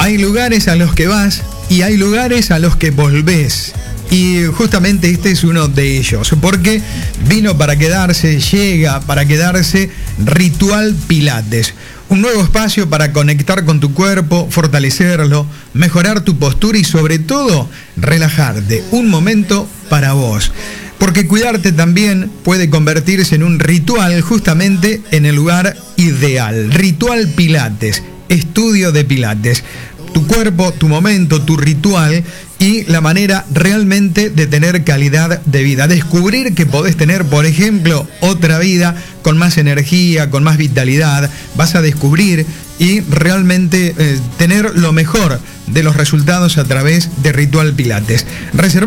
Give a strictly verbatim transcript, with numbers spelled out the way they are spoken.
Hay lugares a los que vas y hay lugares a los que volvés. Y justamente este es uno de ellos, porque vino para quedarse, llega para quedarse Ritual Pilates. Un nuevo espacio para conectar con tu cuerpo, fortalecerlo, mejorar tu postura y sobre todo relajarte. Un momento para vos. Porque cuidarte también puede convertirse en un ritual justamente en el lugar ideal. Ritual Pilates, estudio de Pilates. Tu cuerpo, tu momento, tu ritual y la manera realmente de tener calidad de vida. Descubrir que podés tener, por ejemplo, otra vida con más energía, con más vitalidad. Vas a descubrir y realmente eh, tener lo mejor de los resultados a través de Ritual Pilates. Reserva